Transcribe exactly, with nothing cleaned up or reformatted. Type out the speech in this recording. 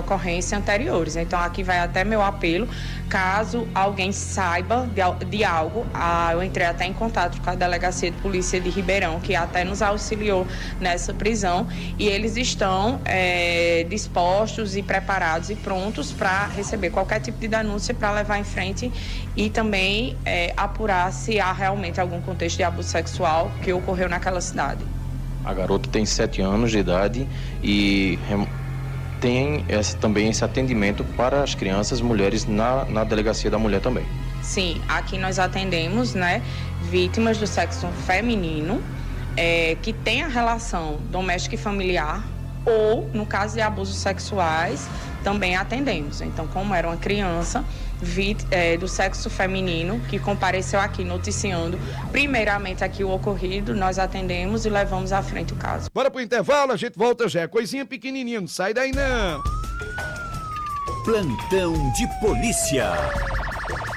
ocorrência anteriores. Então, aqui vai até meu apelo, caso alguém saiba de, de algo, ah, eu entrei até em contato com a Delegacia de Polícia de Ribeirão, que até nos auxiliou nessa prisão, e eles estão é, dispostos e preparados e prontos para receber qualquer tipo de denúncia para levar em frente e também é, apurar se há realmente algum contexto de abuso sexual que ocorreu naquela cidade. A garota tem sete anos de idade e tem esse, também esse atendimento para as crianças, mulheres, na, na Delegacia da Mulher também. Sim, aqui nós atendemos, né, vítimas do sexo feminino é, que têm a relação doméstica e familiar ou, no caso de abusos sexuais, também atendemos. Então, como era uma criança vit, é, do sexo feminino que compareceu aqui noticiando primeiramente aqui o ocorrido, nós atendemos e levamos à frente o caso. Bora pro intervalo, a gente volta já. Coisinha pequenininha, não sai daí não. Plantão de polícia.